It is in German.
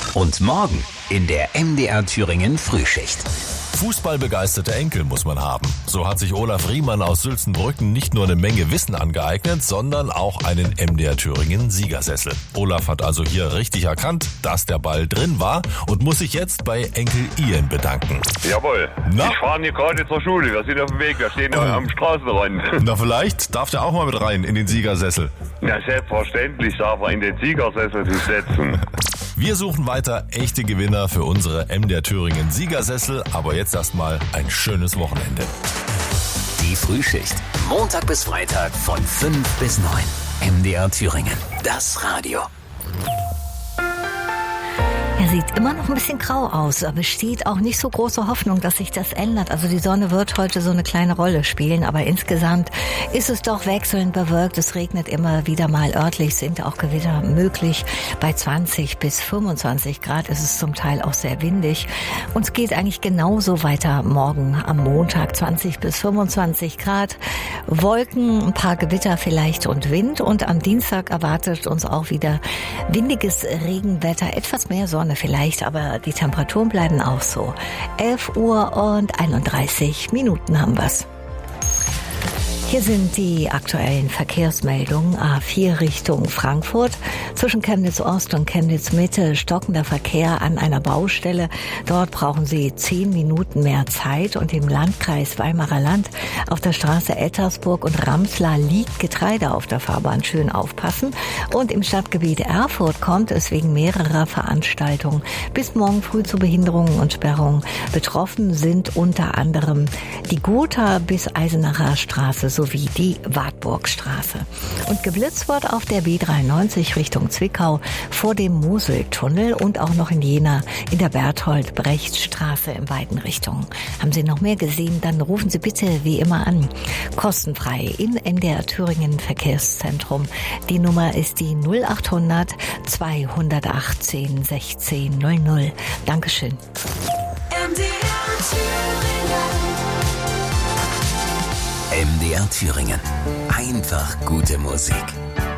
Und morgen in der MDR Thüringen Frühschicht. Fußballbegeisterte Enkel muss man haben. So hat sich Olaf Riemann aus Sülzenbrücken nicht nur eine Menge Wissen angeeignet, sondern auch einen MDR Thüringen Siegersessel. Olaf hat also hier richtig erkannt, dass der Ball drin war und muss sich jetzt bei Enkel Ian bedanken. Jawohl. Na? Ich fahre hier gerade zur Schule. Wir sind auf dem Weg. Wir stehen am Straßenrand. Na, vielleicht darf der auch mal mit rein in den Siegersessel. Na, selbstverständlich darf er in den Siegersessel sich setzen. Wir suchen weiter echte Gewinner für unsere MDR Thüringen Siegersessel, aber jetzt erstmal ein schönes Wochenende. Die Frühschicht. Montag bis Freitag von 5 bis 9. MDR Thüringen. Das Radio. Er sieht immer noch ein bisschen grau aus, aber besteht auch nicht so große Hoffnung, dass sich das ändert. Also die Sonne wird heute so eine kleine Rolle spielen, aber insgesamt ist es doch wechselnd bewölkt. Es regnet immer wieder mal örtlich, sind auch Gewitter möglich. Bei 20 bis 25 Grad ist es zum Teil auch sehr windig. Und es geht eigentlich genauso weiter morgen am Montag, 20 bis 25 Grad. Wolken, ein paar Gewitter vielleicht und Wind. Und am Dienstag erwartet uns auch wieder windiges Regenwetter, etwas mehr Sonne vielleicht, aber die Temperaturen bleiben auch so. 11 Uhr und 31 Minuten haben wir's. Hier sind die aktuellen Verkehrsmeldungen. A4 Richtung Frankfurt. Zwischen Chemnitz Ost und Chemnitz Mitte stockender Verkehr an einer Baustelle. Dort brauchen Sie 10 Minuten mehr Zeit. Und im Landkreis Weimarer Land auf der Straße Ettersburg und Ramslar liegt Getreide auf der Fahrbahn. Schön aufpassen. Und im Stadtgebiet Erfurt kommt es wegen mehrerer Veranstaltungen bis morgen früh zu Behinderungen und Sperrungen. Betroffen sind unter anderem die Gotha bis Eisenacher Straße sowie die Wartburgstraße. Und geblitzt wird auf der B93 Richtung Zwickau vor dem Moseltunnel und auch noch in Jena in der Berthold-Brecht-Straße in beiden Richtungen. Haben Sie noch mehr gesehen, dann rufen Sie bitte wie immer an. Kostenfrei in MDR Thüringen Verkehrszentrum. Die Nummer ist die 0800 218 1600. Dankeschön. MDR Thüringen. Einfach gute Musik.